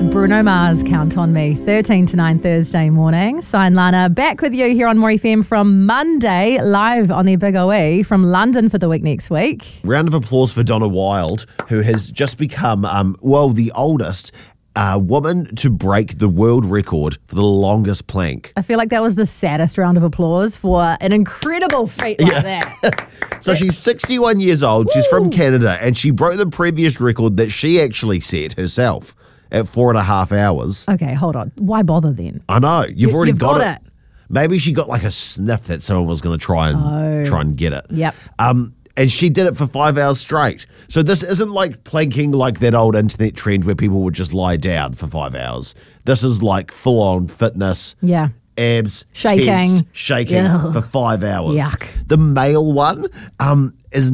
Bruno Mars, Count on Me. 13 to 9 Thursday morning. Sign Lana back with you here on More FM from Monday, live on the Big OE from London for the week next week. Round of applause for Donna Wilde, who has just become, the oldest woman to break the world record for the longest plank. I feel like that was the saddest round of applause for an incredible feat like that. So she's 61 years old. She's from Canada, and she broke the previous record that she actually set herself at 4.5 hours. Okay, hold on. Why bother then? I know. You've already got it. Maybe she got like a sniff that someone was going to try and get it. Yep. And she did it for 5 hours straight. So this isn't like planking like that old internet trend where people would just lie down for 5 hours. This is like full-on fitness. Yeah. Abs, shaking, tense, shaking Ugh. for 5 hours. Yuck. The male one is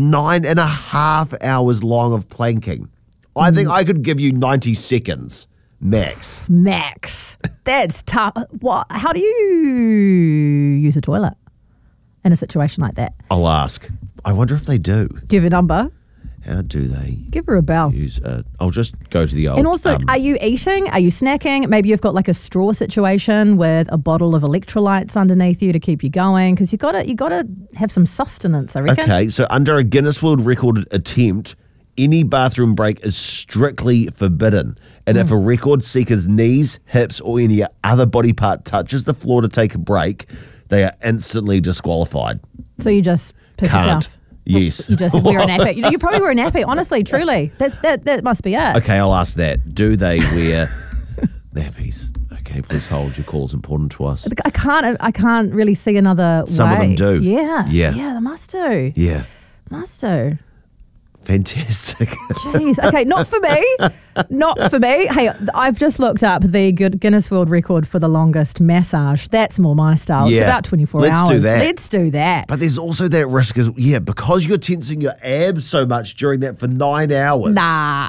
9.5 hours long of planking. I think I could give you 90 seconds max. Max. That's tough. What? How do you use a toilet in a situation like that? I'll ask. I wonder if they do. Give a number. How do they Give her a bell. use it? I'll just go to the old... And also, are you eating? Are you snacking? Maybe you've got like a straw situation with a bottle of electrolytes underneath you to keep you going, because you gotta have some sustenance, I reckon. Okay, so under a Guinness World Record attempt, any bathroom break is strictly forbidden. And if a record seeker's knees, hips, or any other body part touches the floor to take a break, they are instantly disqualified. So you just piss Can't. yourself. Yes. You just wear a nappy. You probably wear a nappy, honestly, truly. That must be it. Okay, I'll ask that. Do they wear nappies? Okay, please hold. Your call's important to us. I can't really see another way. Some of them do. Yeah. Yeah. Yeah, they must do. Yeah. Must do. Fantastic. Jeez. Okay, not for me. Not for me. Hey, I've just looked up the Guinness World Record for the longest massage. That's more my style. It's Yeah. about 24 Let's hours. do that. Let's do that. But there's also that risk because you're tensing your abs so much during that for 9 hours. Nah.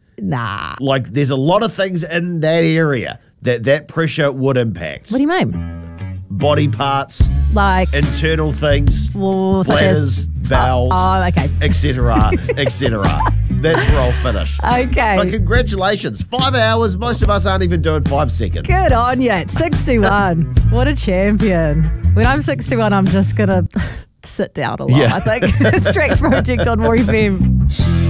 Like there's a lot of things in that area that pressure would impact. What do you mean? Body parts, Like, internal things, well, such as... bladders, bowels, okay. etc., etc. That's where I'll finish. Okay. But congratulations. 5 hours. Most of us aren't even doing 5 seconds. Good on you. At 61. What a champion. When I'm 61, I'm just going to sit down a lot, Yeah. I think. Strax Project on More FM.